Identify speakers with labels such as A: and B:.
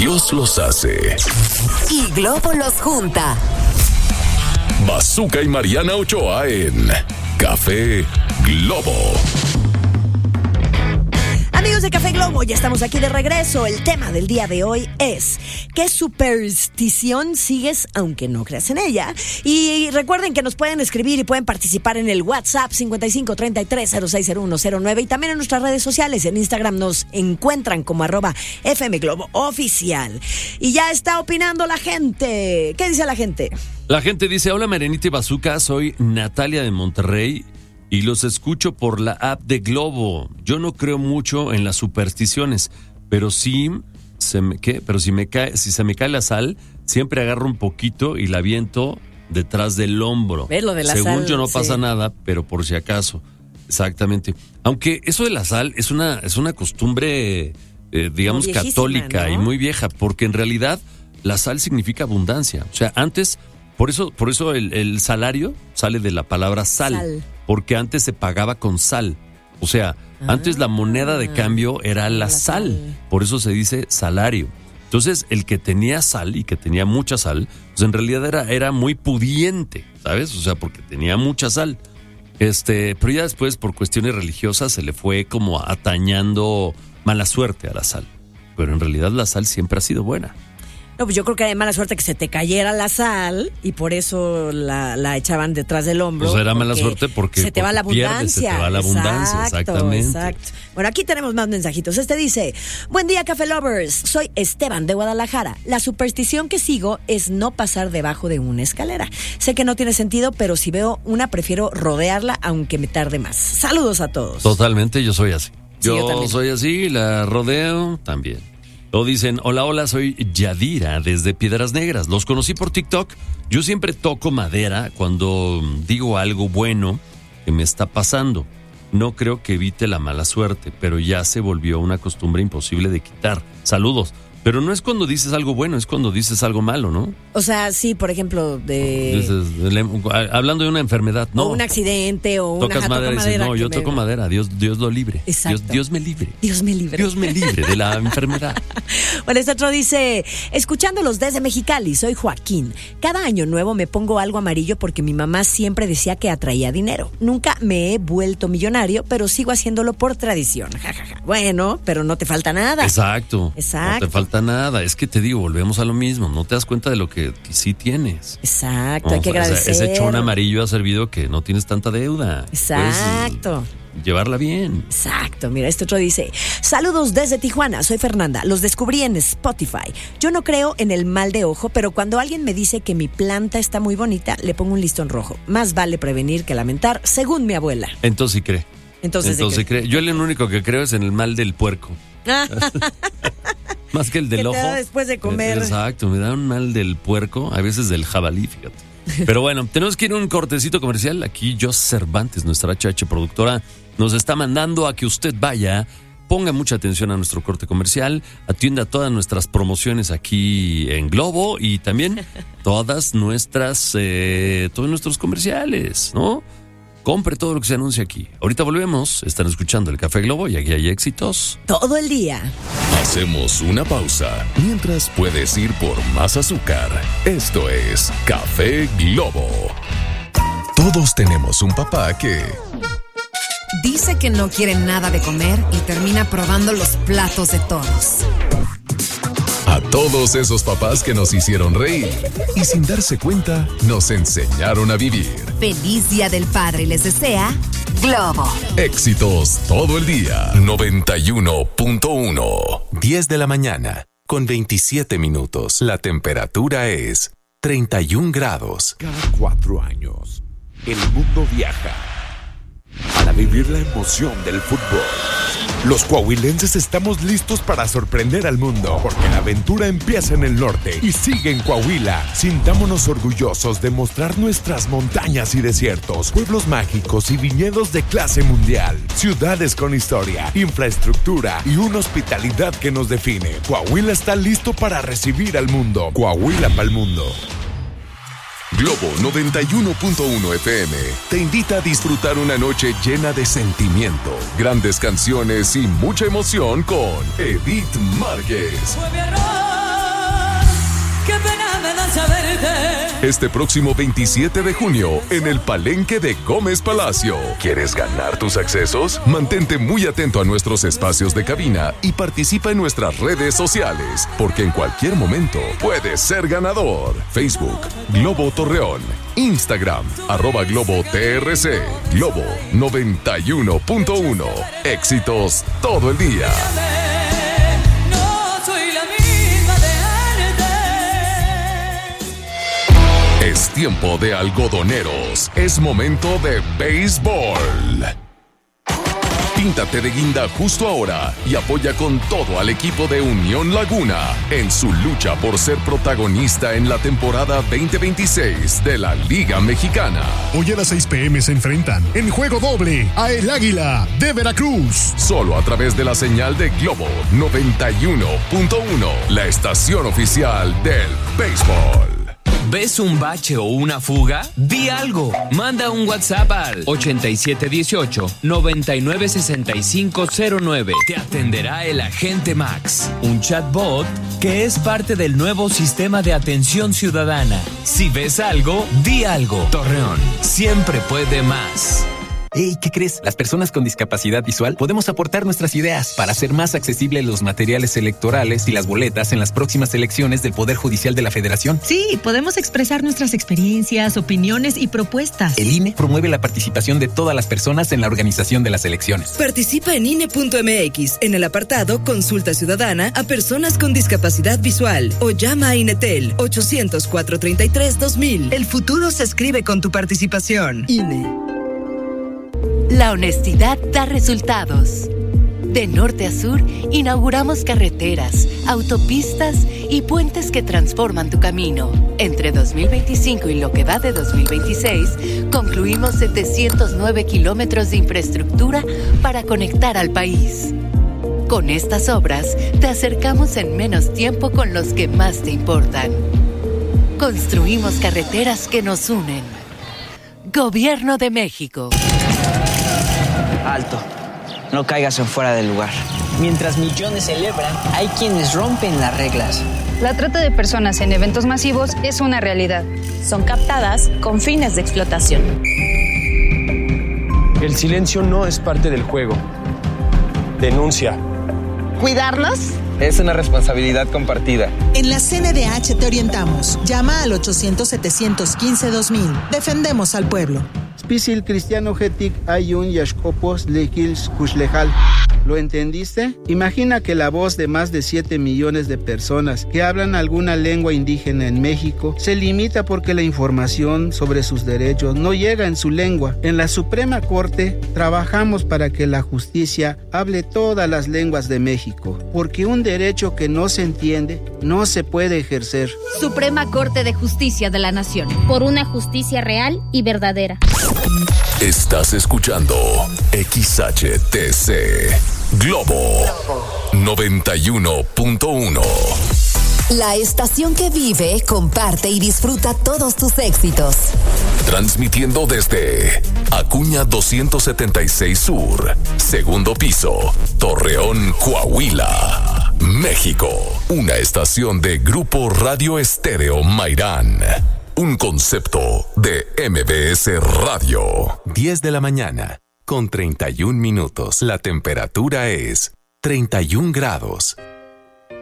A: Dios los hace
B: y Globo los junta.
A: Bazooka y Mariana Ochoa en Café Globo.
C: Amigos de Café Globo, ya estamos aquí de regreso. El tema del día de hoy es ¿qué superstición sigues aunque no creas en ella? Y recuerden que nos pueden escribir y pueden participar en el WhatsApp 5533060109 y también en nuestras redes sociales. En Instagram nos encuentran como @FMGloboOficial. Y ya está opinando la gente. ¿Qué dice la gente?
D: La gente dice: hola Marianita y Bazooka, soy Natalia de Monterrey y los escucho por la app de Globo. Yo no creo mucho en las supersticiones, pero si se me cae la sal, siempre agarro un poquito y la aviento detrás del hombro.
C: ¿Ves lo de la
D: Según
C: sal?
D: yo no
C: Sí.
D: pasa nada, pero por si acaso. Exactamente. Aunque eso de la sal es una costumbre, digamos,
C: viejísima,
D: católica,
C: ¿no?
D: y muy vieja, porque en realidad la sal significa abundancia. O sea, antes, por eso el salario sale de la palabra sal. Porque antes se pagaba con sal. O sea, antes la moneda de cambio era la sal. Por eso se dice salario. Entonces, el que tenía sal y que tenía mucha sal, pues en realidad era muy pudiente, ¿sabes? O sea, porque tenía mucha sal. Pero ya después, por cuestiones religiosas, se le fue como atañando mala suerte a la sal. Pero en realidad la sal siempre ha sido buena.
C: No, pues yo creo que era de mala suerte que se te cayera la sal y por eso la echaban detrás del hombro.
D: Pues era mala suerte porque
C: se te va la abundancia.
D: Se te va la abundancia, exactamente.
C: Exacto. Bueno, aquí tenemos más mensajitos. Dice: buen día, Café Lovers. Soy Esteban de Guadalajara. La superstición que sigo es no pasar debajo de una escalera. Sé que no tiene sentido, pero si veo una, prefiero rodearla aunque me tarde más. Saludos a todos.
D: Totalmente, yo soy así.
C: Sí, yo también.
D: Soy así, la rodeo también. Lo dicen: hola, soy Yadira desde Piedras Negras. Los conocí por TikTok. Yo siempre toco madera cuando digo algo bueno que me está pasando. No creo que evite la mala suerte, pero ya se volvió una costumbre imposible de quitar. Saludos. Pero no es cuando dices algo bueno, es cuando dices algo malo, ¿no?
C: O sea, sí, por ejemplo,
D: hablando de una enfermedad, no.
C: O un accidente o
D: Tocas
C: una
D: madera y dices: no, yo toco madera, Dios lo libre.
C: Exacto.
D: Dios me libre.
C: Dios me libre.
D: Dios me libre de la enfermedad.
C: Bueno, otro dice: escuchándolos desde Mexicali, soy Joaquín. Cada año nuevo me pongo algo amarillo porque mi mamá siempre decía que atraía dinero. Nunca me he vuelto millonario, pero sigo haciéndolo por tradición. Ja, ja, ja. Bueno, pero no te falta nada.
D: Exacto. No te falta nada. Es que te digo, volvemos a lo mismo. No te das cuenta de lo que sí tienes.
C: Exacto, hay que agradecer.
D: Ese chón amarillo ha servido que no tienes tanta deuda.
C: Exacto.
D: Puedes llevarla bien.
C: Exacto. Mira, otro dice: saludos desde Tijuana, soy Fernanda. Los descubrí en Spotify. Yo no creo en el mal de ojo, pero cuando alguien me dice que mi planta está muy bonita, le pongo un listón rojo. Más vale prevenir que lamentar, según mi abuela.
D: Entonces sí cree.
C: Entonces sí cree.
D: Yo el único que creo es en el mal del puerco. Más que el del
C: que
D: ojo.
C: te da después de comer.
D: Exacto, me da un mal del puerco, a veces del jabalí, fíjate. Pero bueno, tenemos que ir a un cortecito comercial. Aquí Jos Cervantes, nuestra HH productora, nos está mandando a que usted vaya, ponga mucha atención a nuestro corte comercial, atienda todas nuestras promociones aquí en Globo y también todos nuestros comerciales, ¿no? Compre todo lo que se anuncia aquí. Ahorita volvemos. Están escuchando el Café Globo y aquí hay éxitos
C: todo el día.
A: Hacemos una pausa mientras puedes ir por más azúcar. Esto es Café Globo. Todos tenemos un papá que
B: dice que no quiere nada de comer y termina probando los platos de todos.
A: A todos esos papás que nos hicieron reír y sin darse cuenta nos enseñaron a vivir.
B: Feliz Día del Padre les desea Globo.
A: Éxitos todo el día. 91.1. 10 de la mañana con 27 minutos. La temperatura es 31 grados.
E: Cada 4 años, el mundo viaja para vivir la emoción del fútbol. Los coahuilenses estamos listos para sorprender al mundo, porque la aventura empieza en el norte y sigue en Coahuila. Sintámonos orgullosos de mostrar nuestras montañas y desiertos, pueblos mágicos y viñedos de clase mundial, ciudades con historia, infraestructura y una hospitalidad que nos define. Coahuila está listo para recibir al mundo. Coahuila pa'l mundo.
A: Globo 91.1 FM te invita a disfrutar una noche llena de sentimiento, grandes canciones y mucha emoción con Edith Márquez.
F: Fue mi error qué pena me da saberte.
A: Este próximo 27 de junio, en el Palenque de Gómez Palacio. ¿Quieres ganar tus accesos? Mantente muy atento a nuestros espacios de cabina y participa en nuestras redes sociales, porque en cualquier momento puedes ser ganador. Facebook, Globo Torreón. Instagram, @GloboTRC. Globo 91.1. Éxitos todo el día.
F: No soy la misma de antes.
A: Es tiempo de algodoneros. Es momento de béisbol. Píntate de guinda justo ahora y apoya con todo al equipo de Unión Laguna en su lucha por ser protagonista en la temporada 2026 de la Liga Mexicana.
G: Hoy a las 6 p.m. se enfrentan en juego doble a El Águila de Veracruz.
A: Solo a través de la señal de Globo 91.1, la estación oficial del béisbol.
H: ¿Ves un bache o una fuga? Di algo. Manda un WhatsApp al 8718-996509. Te atenderá el agente Max, un chatbot que es parte del nuevo sistema de atención ciudadana. Si ves algo, di algo. Torreón, siempre puede más.
I: Hey, ¿qué crees? Las personas con discapacidad visual podemos aportar nuestras ideas para hacer más accesibles los materiales electorales y las boletas en las próximas elecciones del Poder Judicial de la Federación.
J: Sí, podemos expresar nuestras experiencias, opiniones y propuestas.
I: El INE promueve la participación de todas las personas en la organización de las elecciones.
K: Participa en INE.mx en el apartado Consulta Ciudadana a personas con discapacidad visual o llama a INETEL 800-433-2000. El futuro se escribe con tu participación. INE.
L: La honestidad da resultados. De norte a sur, inauguramos carreteras, autopistas y puentes que transforman tu camino. Entre 2025 y lo que va de 2026, concluimos 709 kilómetros de infraestructura para conectar al país. Con estas obras, te acercamos en menos tiempo con los que más te importan. Construimos carreteras que nos unen. Gobierno de México.
M: Alto, no caigas en fuera del lugar. Mientras millones celebran, hay quienes rompen las reglas.
N: La trata de personas en eventos masivos es una realidad.
O: Son captadas con fines de explotación.
P: El silencio no es parte del juego. Denuncia.
Q: ¿Cuidarnos?
R: Es una responsabilidad compartida.
Q: En la CNDH te orientamos. Llama al 800-715-2000. Defendemos al pueblo.
S: Spisil cristiano getic ayun yashkopos lekils kushlejal. ¿Lo entendiste? Imagina que la voz de más de 7 millones de personas que hablan alguna lengua indígena en México se limita porque la información sobre sus derechos no llega en su lengua. En la Suprema Corte trabajamos para que la justicia hable todas las lenguas de México, porque un derecho que no se entiende no se puede ejercer.
T: Suprema Corte de Justicia de la Nación. Por una justicia real y verdadera.
A: Estás escuchando XHTC Globo 91.1.
U: La estación que vive, comparte y disfruta todos tus éxitos.
A: Transmitiendo desde Acuña 276 Sur, segundo piso, Torreón, Coahuila, México. Una estación de Grupo Radio Estéreo Mairán. Un concepto de MBS Radio. 10 de la mañana, con 31 minutos. La temperatura es 31 grados.